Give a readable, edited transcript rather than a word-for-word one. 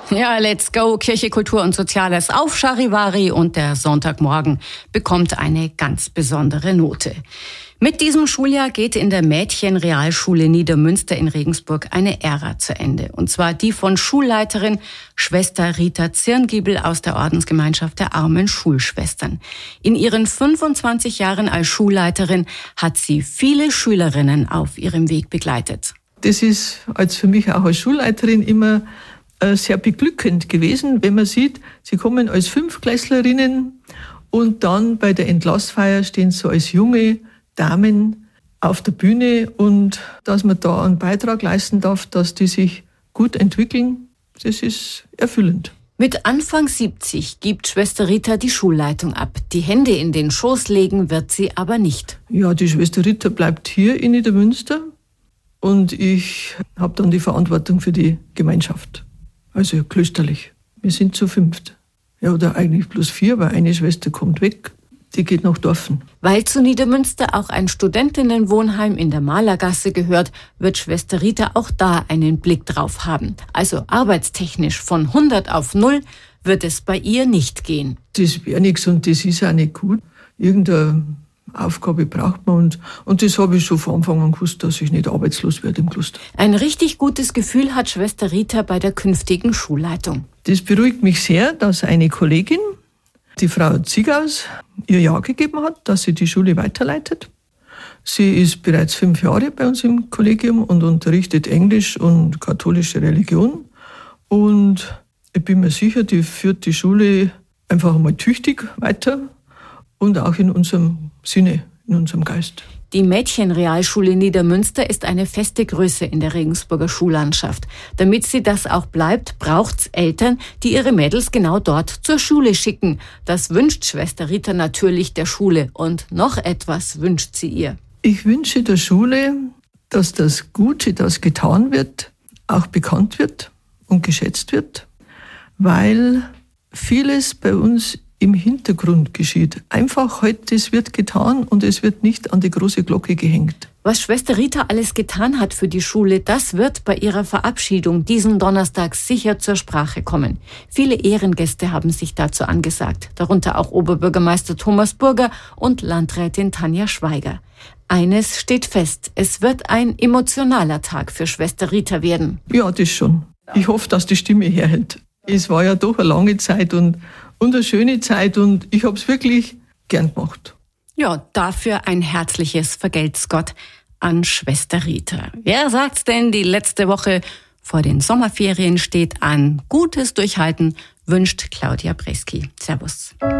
Ja, let's go. Kirche, Kultur und Soziales auf Charivari und der Sonntagmorgen bekommt eine ganz besondere Note. Mit diesem Schuljahr geht in der Mädchenrealschule Niedermünster in Regensburg eine Ära zu Ende. Und zwar die von Schulleiterin Schwester Rita Zirngiebel aus der Ordensgemeinschaft der armen Schulschwestern. In ihren 25 Jahren als Schulleiterin hat sie viele Schülerinnen auf ihrem Weg begleitet. Das ist für mich auch als Schulleiterin immer sehr beglückend gewesen, wenn man sieht, sie kommen als Fünftklässlerinnen und dann bei der Entlassfeier stehen sie als junge Damen auf der Bühne und dass man da einen Beitrag leisten darf, dass die sich gut entwickeln, das ist erfüllend. Mit Anfang 70 gibt Schwester Rita die Schulleitung ab. Die Hände in den Schoß legen wird sie aber nicht. Ja, die Schwester Rita bleibt hier in Niedermünster und ich habe dann die Verantwortung für die Gemeinschaft, also klösterlich. Wir sind zu 5. Ja, oder eigentlich plus 4, weil eine Schwester kommt weg. Die geht nach Dorfen. Weil zu Niedermünster auch ein Studentinnenwohnheim in der Malergasse gehört, wird Schwester Rita auch da einen Blick drauf haben. Also arbeitstechnisch von 100 auf 0 wird es bei ihr nicht gehen. Das wäre nichts und das ist auch nicht gut. Irgendeine Aufgabe braucht man und das habe ich schon von Anfang an gewusst, dass ich nicht arbeitslos werde im Kloster. Ein richtig gutes Gefühl hat Schwester Rita bei der künftigen Schulleitung. Das beruhigt mich sehr, dass eine Kollegin, die Frau Ziegaus, ihr Ja gegeben hat, dass sie die Schule weiterleitet. Sie ist bereits 5 Jahre bei uns im Kollegium und unterrichtet Englisch und katholische Religion. Und ich bin mir sicher, die führt die Schule einfach einmal tüchtig weiter und auch in unserem Sinne, in unserem Geist. Die Mädchenrealschule Niedermünster ist eine feste Größe in der Regensburger Schullandschaft. Damit sie das auch bleibt, braucht's Eltern, die ihre Mädels genau dort zur Schule schicken. Das wünscht Schwester Rita natürlich der Schule. Und noch etwas wünscht sie ihr. Ich wünsche der Schule, dass das Gute, das getan wird, auch bekannt wird und geschätzt wird, weil vieles bei uns im Hintergrund geschieht. Einfach heute, es wird getan und es wird nicht an die große Glocke gehängt. Was Schwester Rita alles getan hat für die Schule, das wird bei ihrer Verabschiedung diesen Donnerstag sicher zur Sprache kommen. Viele Ehrengäste haben sich dazu angesagt, darunter auch Oberbürgermeister Thomas Burger und Landrätin Tanja Schweiger. Eines steht fest, es wird ein emotionaler Tag für Schwester Rita werden. Ja, das schon. Ich hoffe, dass die Stimme herhält. Es war ja doch eine lange Zeit und eine schöne Zeit und ich habe es wirklich gern gemacht. Ja, dafür ein herzliches Vergelt's Gott an Schwester Rita. Wer sagt's denn, die letzte Woche vor den Sommerferien steht an. Gutes Durchhalten wünscht Claudia Breski. Servus.